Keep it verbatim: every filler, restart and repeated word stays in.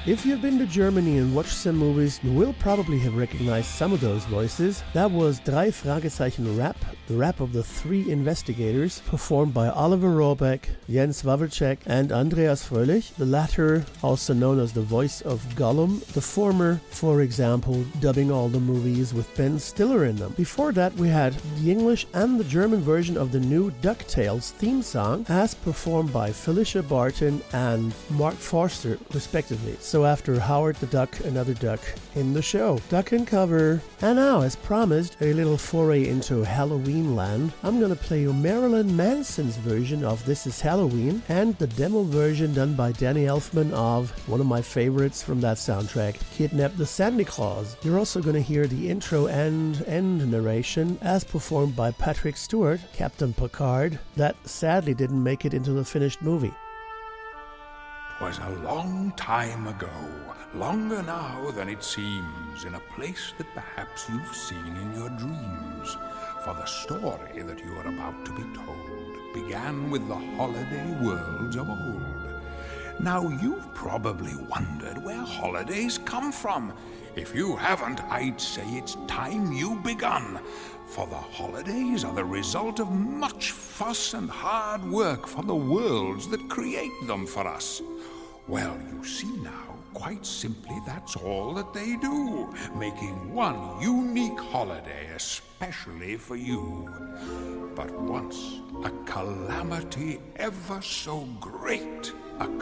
If you've been to Germany and watched some movies, you will probably have recognized some of those voices. That was Drei Fragezeichen Rap, the rap of the three investigators, performed by Oliver Rohrbeck, Jens Wawrczeck, and Andreas Fröhlich, the latter also known as the voice of Gollum, the former, for example, dubbing all the movies with Ben Stiller in them. Before that, we had the English and the German version of the new DuckTales theme song, as performed by Felicia Barton and Mark Forster, respectively. So after Howard the Duck, another duck in the show. Duck and cover. And now, as promised, a little foray into Halloween land. I'm gonna play you Marilyn Manson's version of This Is Halloween and the demo version done by Danny Elfman of one of my favorites from that soundtrack, Kidnap the Santa Claus. You're also gonna hear the intro and end narration as performed by Patrick Stewart, Captain Picard, that sadly didn't make it into the finished movie. 'Twas a long time ago, longer now than it seems, in a place that perhaps you've seen in your dreams. For the story that you are about to be told began with the holiday worlds of old. Now you've probably wondered where holidays come from. If you haven't, I'd say it's time you begun. For the holidays are the result of much fuss and hard work for the worlds that create them for us. Well, you see now, quite simply that's all that they do, making one unique holiday especially for you. But once a calamity ever so great